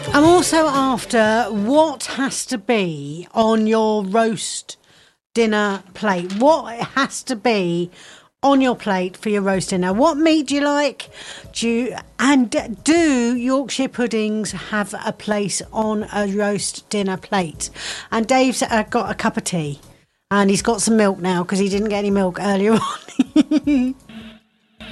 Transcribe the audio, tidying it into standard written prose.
I'm also after what has to be on your roast dinner plate. What has to be on your plate for your roast dinner? What meat do you like? Do Yorkshire puddings have a place on a roast dinner plate? And Dave's got a cup of tea, and he's got some milk now because he didn't get any milk earlier on.